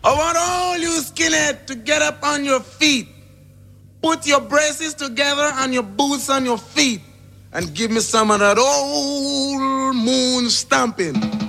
I want all you skinhead to get up on your feet. Put your braces together and your boots on your feet. And give me some of that old moon stomping.